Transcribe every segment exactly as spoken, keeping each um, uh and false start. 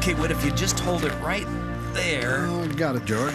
Okay, Whit, if you just hold it right there. Oh, got it, George.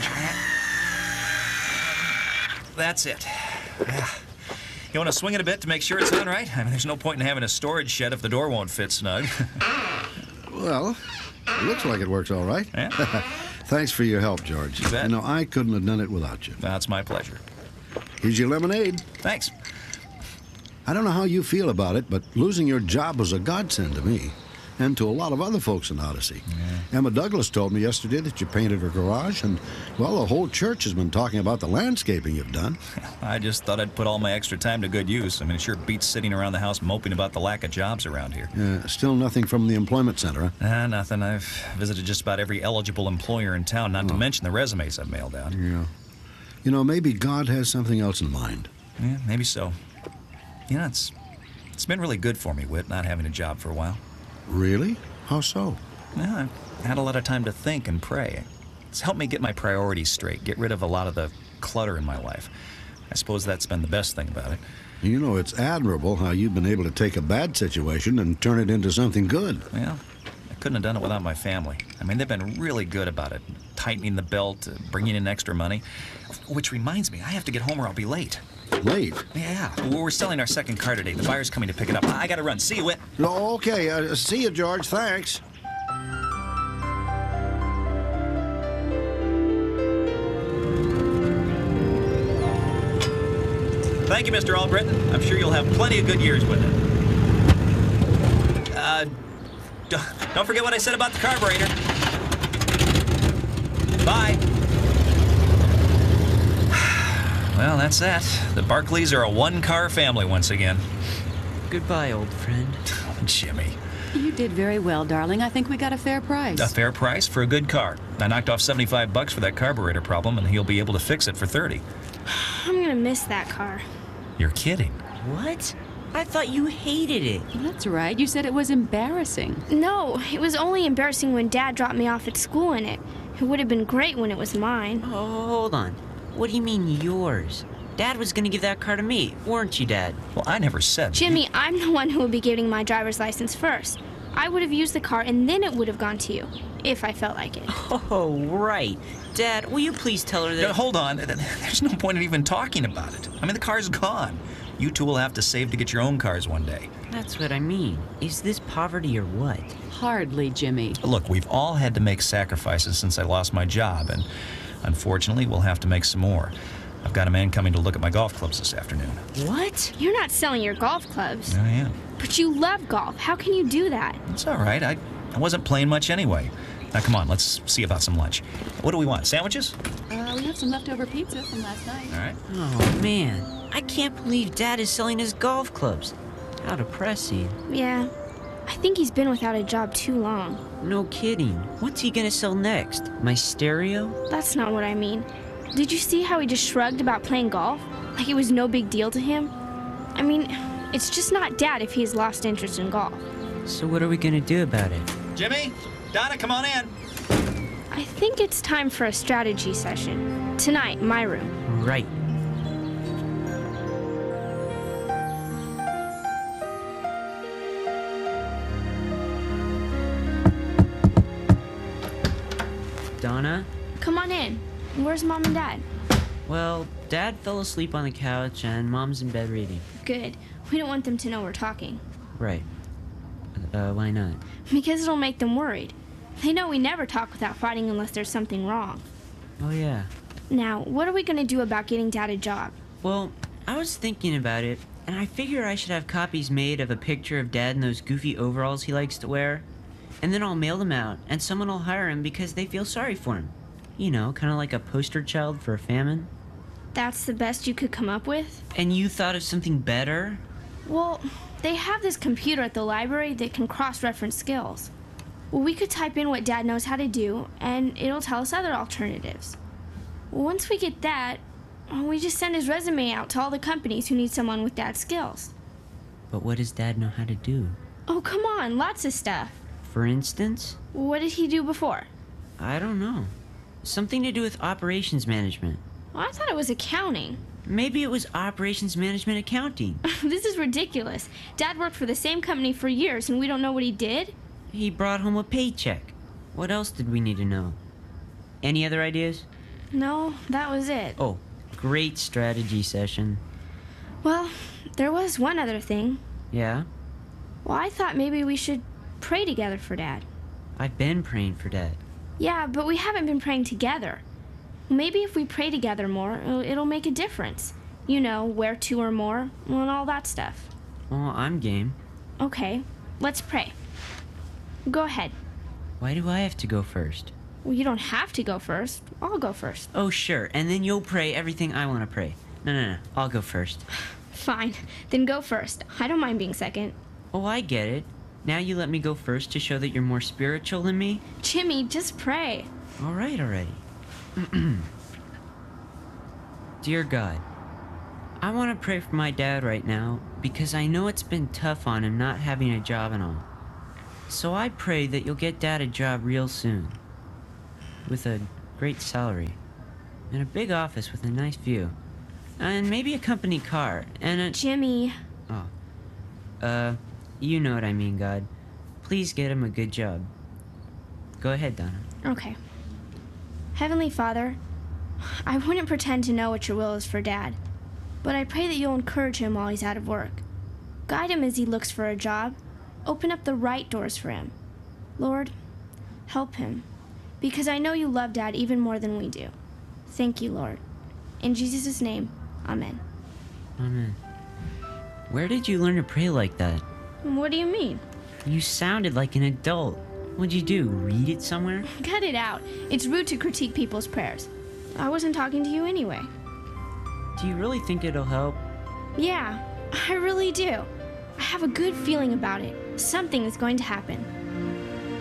That's it. Yeah. You want to swing it a bit to make sure it's on right? I mean, there's no point in having a storage shed if the door won't fit snug. Well, it looks like it works all right. Yeah? Thanks for your help, George. You bet. You know, I couldn't have done it without you. That's my pleasure. Here's your lemonade. Thanks. I don't know how you feel about it, but losing your job was a godsend to me. And to a lot of other folks in Odyssey. Yeah. Emma Douglas told me yesterday that you painted her garage, and, well, the whole church has been talking about the landscaping you've done. I just thought I'd put all my extra time to good use. I mean, it sure beats sitting around the house moping about the lack of jobs around here. Uh, still nothing from the employment center, huh? Ah, nothing. I've visited just about every eligible employer in town, not Oh. to mention the resumes I've mailed out. Yeah. You know, maybe God has something else in mind. Yeah, maybe so. You know, it's, it's been really good for me, Whit, not having a job for a while. Really? How so? Yeah, I've had a lot of time to think and pray. It's helped me get my priorities straight, get rid of a lot of the clutter in my life. I suppose that's been the best thing about it. You know, it's admirable how you've been able to take a bad situation and turn it into something good. Well, I couldn't have done it without my family. I mean, they've been really good about it, tightening the belt, uh, bringing in extra money. Which reminds me, I have to get home or I'll be late. Late? Yeah, we're selling our second car today. The buyer's coming to pick it up. I gotta run. See you, Whit. Oh, okay. Uh, see you, George. Thanks. Thank you, Mister Albritton. I'm sure you'll have plenty of good years with it. Uh, don't, don't forget what I said about the carburetor. Bye. Well, that's that. The Barclays are a one-car family once again. Goodbye, old friend. Oh, Jimmy. You did very well, darling. I think we got a fair price. A fair price for a good car. I knocked off seventy-five bucks for that carburetor problem, and he'll be able to fix it for thirty. I'm gonna miss that car. You're kidding. What? I thought you hated it. That's right. You said it was embarrassing. No, it was only embarrassing when Dad dropped me off at school in it. It would have been great when it was mine. Oh, hold on. What do you mean yours? Dad was gonna give that car to me, weren't you, Dad? Well, I never said... Jimmy, I'm the one who will be getting my driver's license first. I would have used the car and then it would have gone to you, if I felt like it. Oh, right. Dad, will you please tell her that... Now, hold on. There's no point in even talking about it. I mean, the car's gone. You two will have to save to get your own cars one day. That's what I mean. Is this poverty or what? Hardly, Jimmy. Look, we've all had to make sacrifices since I lost my job, and unfortunately, we'll have to make some more. I've got a man coming to look at my golf clubs this afternoon. What? You're not selling your golf clubs. I am. But you love golf. How can you do that? It's all right. I, I wasn't playing much anyway. Now, come on, let's see about some lunch. What do we want, sandwiches? Uh, we have some leftover pizza from last night. All right. Oh, man. I can't believe Dad is selling his golf clubs. How depressing. Yeah. I think he's been without a job too long. No kidding. What's he gonna sell next? My stereo? That's not what I mean. Did you see how he just shrugged about playing golf? Like it was no big deal to him? I mean, it's just not Dad if he has lost interest in golf. So what are we gonna do about it? Jimmy, Donna, come on in. I think it's time for a strategy session. Tonight, in my room. Right. Donna? Come on in. Where's Mom and Dad? Well, Dad fell asleep on the couch and Mom's in bed reading. Good. We don't want them to know we're talking. Right. Uh, why not? Because it'll make them worried. They know we never talk without fighting unless there's something wrong. Oh, yeah. Now, what are we going to do about getting Dad a job? Well, I was thinking about it, and I figure I should have copies made of a picture of Dad in those goofy overalls he likes to wear. And then I'll mail them out, and someone will hire him because they feel sorry for him. You know, kind of like a poster child for a famine. That's the best you could come up with? And you thought of something better? Well, they have this computer at the library that can cross-reference skills. Well, we could type in what Dad knows how to do, and it'll tell us other alternatives. Once we get that, we just send his resume out to all the companies who need someone with Dad's skills. But what does Dad know how to do? Oh, come on, lots of stuff. For instance? What did he do before? I don't know. Something to do with operations management. Well, I thought it was accounting. Maybe it was operations management accounting. This is ridiculous. Dad worked for the same company for years and we don't know what he did? He brought home a paycheck. What else did we need to know? Any other ideas? No, that was it. Oh, great strategy session. Well, there was one other thing. Yeah? Well, I thought maybe we should pray together for Dad. I've been praying for Dad. Yeah, but we haven't been praying together. Maybe if we pray together more, it'll, it'll make a difference. You know, where two or more, well, and all that stuff. Well, I'm game. Okay, let's pray. Go ahead. Why do I have to go first? Well, you don't have to go first. I'll go first. Oh, sure, and then you'll pray everything I want to pray. No, no, no, I'll go first. Fine, then go first. I don't mind being second. Oh, I get it. Now you let me go first to show that you're more spiritual than me? Jimmy, just pray. All right already. Dear God, I want to pray for my dad right now because I know it's been tough on him not having a job and all. So I pray that you'll get Dad a job real soon. With a great salary. And a big office with a nice view. And maybe a company car. And a... Jimmy. Oh. Uh, you know what I mean, God. Please get him a good job. Go ahead, Donna. Okay. Heavenly Father, I wouldn't pretend to know what your will is for Dad, but I pray that you'll encourage him while he's out of work. Guide him as he looks for a job. Open up the right doors for him. Lord, help him, because I know you love Dad even more than we do. Thank you, Lord. In Jesus' name, amen. Amen. Where did you learn to pray like that? What do you mean? You sounded like an adult. What'd you do, read it somewhere? Cut it out. It's rude to critique people's prayers. I wasn't talking to you anyway. Do you really think it'll help? Yeah, I really do. I have a good feeling about it. Something is going to happen.